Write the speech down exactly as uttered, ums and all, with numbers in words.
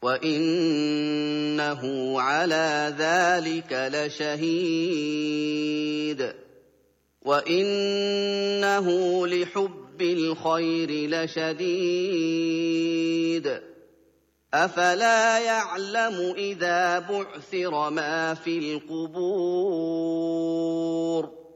وَإِنَّهُ عَلَىٰ ذَٰلِكَ لَشَهِيدٌ وَإِنَّهُ لِحُبِّ الْخَيْرِ لَشَدِيدٌ أَفَلَا يَعْلَمُ إِذَا بُعْثِرَ مَا فِي الْقُبُورِ